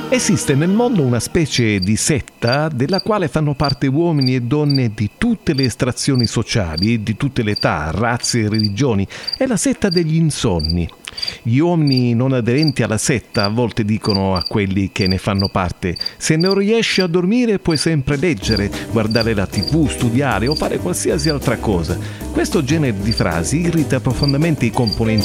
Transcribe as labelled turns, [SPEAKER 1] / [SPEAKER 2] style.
[SPEAKER 1] Esiste nel mondo una specie di setta della quale fanno parte uomini e donne di tutte le estrazioni sociali, di tutte le età, razze e religioni. È la setta degli insonni. Gli uomini non aderenti alla setta a volte dicono a quelli che ne fanno parte: se non riesci a dormire puoi sempre leggere, guardare la TV, studiare o fare qualsiasi altra cosa. Questo genere di frasi irrita profondamente i componenti